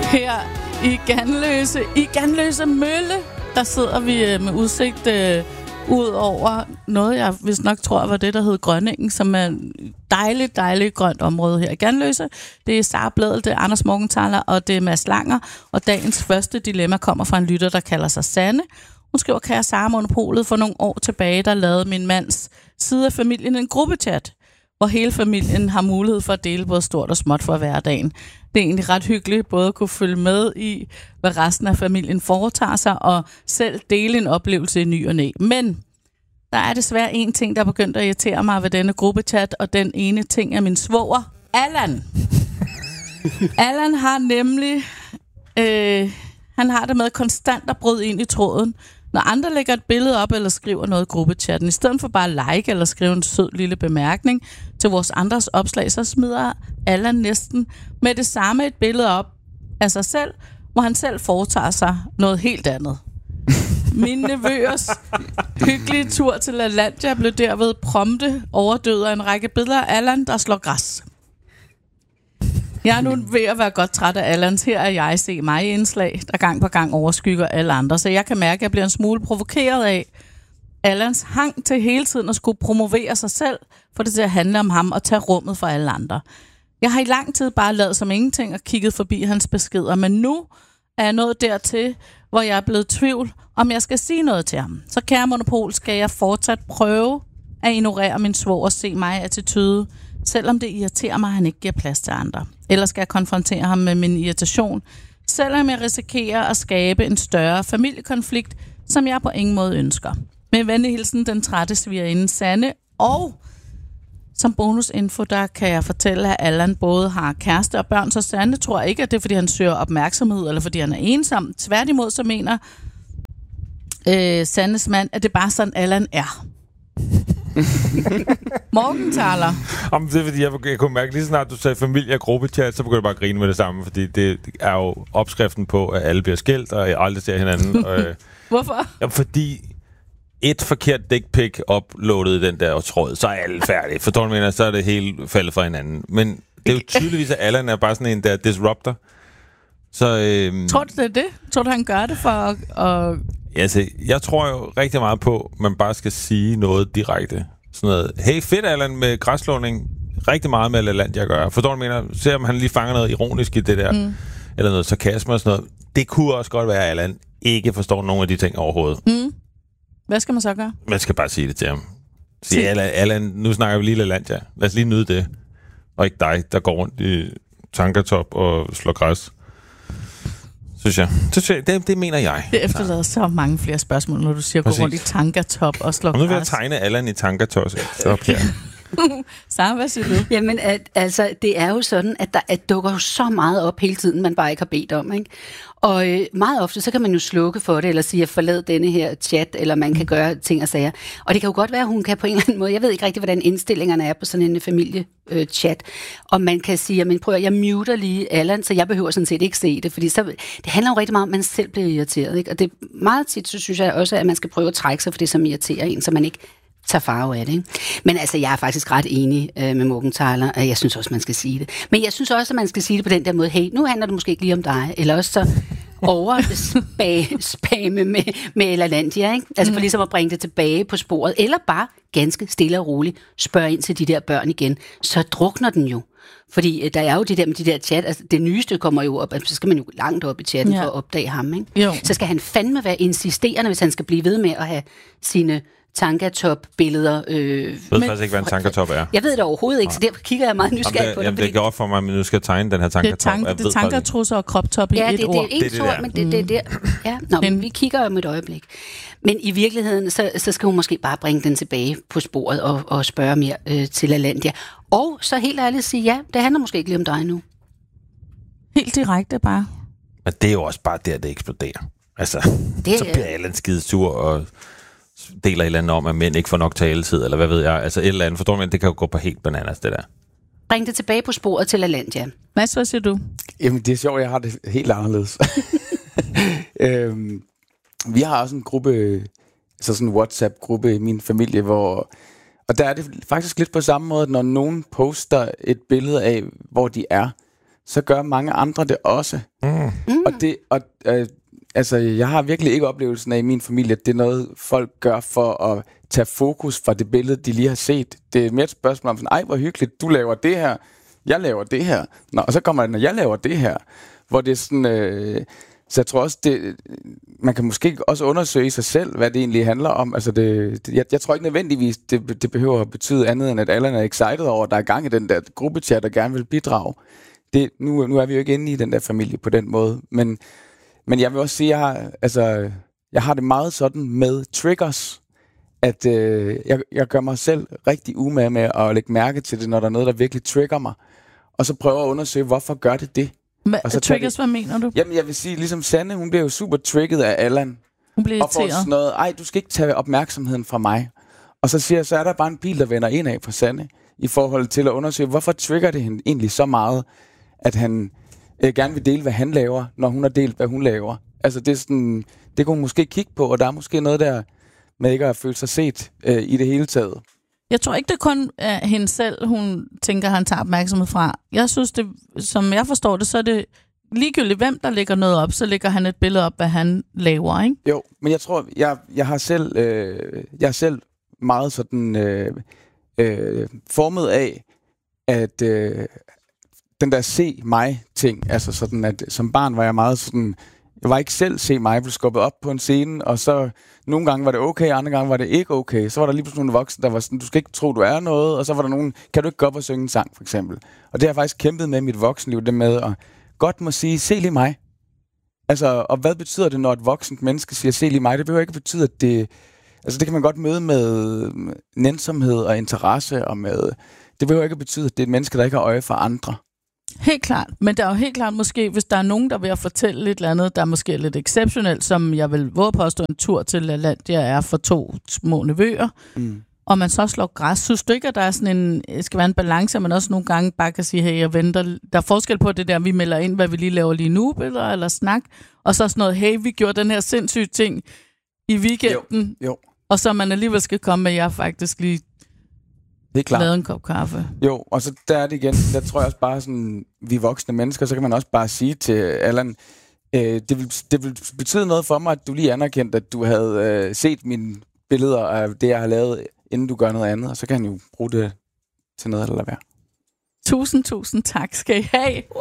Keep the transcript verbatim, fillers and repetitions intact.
Her i Ganløse, i Ganløse Mølle, der sidder vi med udsigt øh, ud over noget, jeg vist nok tror var det, der hed Grønningen, som er et dejligt, dejligt grønt område her i Ganløse. Det er Sara Blædel, det er Anders Morgenthaler, og det er Mads Langer. Og dagens første dilemma kommer fra en lytter, der kalder sig Sanne. Hun skriver, kære Sara, Monopolet, for nogle år tilbage, der lavede min mands side af familien en gruppechat, hvor hele familien har mulighed for at dele både stort og småt for hverdagen. Det er egentlig ret hyggeligt både at kunne følge med i, hvad resten af familien foretager sig, og selv dele en oplevelse i ny og næ. Men der er desværre en ting, der er begyndt at irritere mig ved denne gruppechat, og den ene ting er min svoger, Allan. Allan har nemlig... Øh, han har det med konstant at bryde ind i tråden, når andre lægger et billede op eller skriver noget i gruppechatten. I stedet for bare at like eller skrive en sød lille bemærkning til vores andres opslag, så smider Allan næsten med det samme et billede op af sig selv, hvor han selv foretager sig noget helt andet. Min nevøers hyggelige tur til LaLandia blev derved prompte overdød af en række billeder af Allan, der slår græs. Jeg er nu ved at være godt træt af Allans. Her er jeg se mig i indslag, der gang på gang overskygger alle andre. Så jeg kan mærke, at jeg bliver en smule provokeret af Allans hang til hele tiden at skulle promovere sig selv, for det til at handle om ham og tage rummet for alle andre. Jeg har i lang tid bare lavet som ingenting og kigget forbi hans beskeder, men nu er jeg nået dertil, hvor jeg er blevet i tvivl, om jeg skal sige noget til ham. Så kære Monopol, skal jeg fortsat prøve at ignorere min svoger og se mig attitude, selvom det irriterer mig, at han ikke giver plads til andre. Eller skal jeg konfrontere ham med min irritation, selvom jeg risikerer at skabe en større familiekonflikt, som jeg på ingen måde ønsker. Med venlig hilsen, den trætte svigerinde Sanne. Og som bonusinfo, der kan jeg fortælle, at Allan både har kæreste og børn, så Sanne tror ikke, at det er, fordi han søger opmærksomhed, eller fordi han er ensom. Tværtimod så mener øh, Sannes mand, at det bare sådan, Allan er. Morgenthaler. Jamen, det er fordi, jeg, jeg kunne mærke lige snart, du sagde familie og gruppechat, så begyndte jeg bare at grine med det samme, fordi det er jo opskriften på, at alle bliver skilt, og jeg aldrig ser hinanden. og, øh, Hvorfor? Jamen, fordi et forkert dick pic uploadet i den der tråd, så er alle færdige. For du mener, så er det helt faldet fra hinanden. Men det er jo tydeligvis, at Allan er bare sådan en, der disruptor. Så, øh, tror du, det er det? Tror du, han gør det for at... at... Altså, jeg tror jo rigtig meget på, at man bare skal sige noget direkte. Sådan noget, hey fedt Allan med græsslåning, rigtig meget med LaLandia at gøre. Forstår du, mener? Se om han lige fanger noget ironisk i det der, mm. eller noget sarkasme og sådan noget. Det kunne også godt være, at Allan ikke forstår nogen af de ting overhovedet. Mm. Hvad skal man så gøre? Man skal bare sige det til ham. Sige, Allan, Allan, nu snakker vi lige LaLandia. Lad os lige nyde det. Og ikke dig, der går rundt i tankertop og slår græs. Synes jeg. Det, det, det mener jeg. Det efterlader så mange flere spørgsmål, når du siger, gå rundt i tankertop og slå græs. Og nu vil jeg tegne Allan i tankertop. Okay. Sara, hvad siger du? Jamen, at, altså, det er jo sådan, at der at dukker jo så meget op hele tiden, man bare ikke har bedt om, ikke? Og øh, meget ofte, så kan man jo slukke for det, eller sige, at forlad denne her chat, eller man kan gøre ting og sager. Og det kan jo godt være, at hun kan på en eller anden måde, jeg ved ikke rigtig, hvordan indstillingerne er på sådan en familie-chat, øh, og man kan sige, men prøv at jeg muter lige Allan, så jeg behøver sådan set ikke se det, fordi så, det handler jo rigtig meget om, at man selv bliver irriteret, ikke? Og det meget tit, så synes jeg også, at man skal prøve at trække sig for det, som irriterer en, så man ikke tager farve af det, ikke? Men altså, jeg er faktisk ret enig øh, med Morgenthaler, og jeg synes også, man skal sige det. Men jeg synes også, at man skal sige det på den der måde, hey, nu handler det måske ikke lige om dig, eller også så overspame med, med LaLandia, ikke? Altså for ligesom at bringe det tilbage på sporet, eller bare ganske stille og roligt spørge ind til de der børn igen, så drukner den jo. Fordi øh, der er jo det der med de der chat, altså det nyeste kommer jo op, så skal man jo langt op i chatten ja. for at opdage ham, ikke? Jo. Så skal han fandme være insisterende, hvis han skal blive ved med at have sine tankatop-billeder. Øh, jeg ved faktisk ikke, hvad en tankatop er. Jeg ved det overhovedet ikke, så derfor kigger jeg meget nysgerrig på det. Jamen, det går for mig, men nu skal jeg tegne den her tankatop. Det er, tank, det er tankertrusser og kroptop i ja, et det, ord. Ja, det er et ord, men det, det, det, ja. Nå, men vi kigger om et øjeblik. Men i virkeligheden, så, så skal hun måske bare bringe den tilbage på sporet og, og spørge mere øh, til LaLandia. Og så helt ærligt sige, ja, det handler måske ikke lige om dig nu. Helt direkte bare. Men det er jo også bare der, det eksploderer. Altså, det, så bliver Allan skide sur og deler et eller andet om, at mænd ikke får nok taletid, eller hvad ved jeg. Altså et eller andet, forstår man, det kan jo gå på helt bananas, det der. Bring det tilbage på sporet til LaLandia. Mads, hvad siger du? Jamen, det er sjovt, jeg har det helt anderledes. øhm, vi har også en gruppe, så sådan en WhatsApp-gruppe i min familie, hvor, og der er det faktisk lidt på samme måde, når nogen poster et billede af, hvor de er, så gør mange andre det også. Mm. Mm. Og det, og, øh, altså, jeg har virkelig ikke oplevelsen af i min familie, at det er noget, folk gør for at tage fokus fra det billede, de lige har set. Det er mere et spørgsmål om sådan, ej, hvor hyggeligt, du laver det her, jeg laver det her. Nå, og så kommer det, når jeg laver det her, hvor det er sådan... Øh, så jeg tror også, det, man kan måske også undersøge i sig selv, hvad det egentlig handler om. Altså det, det, jeg, jeg tror ikke nødvendigvis, det, det behøver at betyde andet, end at Allan er excited over, at der er gang i den der gruppechat, der gerne vil bidrage. Det, nu, nu er vi jo ikke inde i den der familie på den måde. Men, men jeg vil også sige, at jeg har, altså, jeg har det meget sådan med triggers, at øh, jeg, jeg gør mig selv rigtig umage med at lægge mærke til det, når der er noget, der virkelig trigger mig. Og så prøver at undersøge, hvorfor gør det det? Hva, triggers, det, hvad mener du? Jamen, jeg vil sige, ligesom Sanne, hun bliver jo super trigget af Allan. Hun bliver og får sådan noget, ej, du skal ikke tage opmærksomheden fra mig. Og så siger jeg, så er der bare en bil, der vender ind af for Sanne, i forhold til at undersøge, hvorfor trigger det hende egentlig så meget, at han øh, gerne vil dele, hvad han laver, når hun har delt, hvad hun laver. Altså, det er sådan, det kunne hun måske kigge på, og der er måske noget der, med ikke at føle sig set øh, i det hele taget. Jeg tror ikke, det kun er hende selv, hun tænker, han tager opmærksomhed fra. Jeg synes, det, som jeg forstår det, så er det ligegyldigt, hvem der lægger noget op, så lægger han et billede op, hvad han laver, ikke? Jo, men jeg tror, jeg, jeg har selv, øh, jeg er selv meget sådan øh, øh, formet af, at øh, den der se mig-ting, altså sådan, at som barn var jeg meget sådan, jeg var ikke selv se mig, jeg blev skubbet op på en scene, og så nogle gange var det okay, andre gange var det ikke okay. Så var der lige pludselig nogle voksne, der var sådan, du skal ikke tro, du er noget, og så var der nogen, kan du ikke gå op og synge en sang, for eksempel. Og det har jeg faktisk kæmpet med i mit voksenliv, det med at godt må sige, se lige mig. Altså, og hvad betyder det, når et voksent menneske siger, se lige mig? Det behøver ikke betyde, at det... Altså, det kan man godt møde med nænsomhed og interesse, og med... Det behøver ikke betyde, at det er et menneske, der ikke har øje for andre. Helt klart. Men der er jo helt klart måske, hvis der er nogen, der vil fortælle lidt eller andet, der er måske lidt exceptionelt, som jeg vil våge påstå en tur til LaLandia er for to små nevøer, mm. og man så slår græs. Synes du ikke, at der er sådan en, skal være en balance, men også nogle gange bare kan sige, hey, jeg venter. Der er forskel på det der, vi melder ind, hvad vi lige laver lige nu, eller, eller snak, og så sådan noget, hey, vi gjorde den her sindssyge ting i weekenden, jo, jo. og så man alligevel skal komme med, jeg faktisk lige det er klart. Lavet en kop kaffe. Jo, og så der er det igen, der tror jeg også bare sådan, vi er voksne mennesker, så kan man også bare sige til Allan, øh, det, vil, det vil betyde noget for mig, at du lige anerkendte, at du havde øh, set mine billeder af det, jeg har lavet, inden du gør noget andet, og så kan han jo bruge det til noget eller hvad. Tusind, tusind tak skal I have.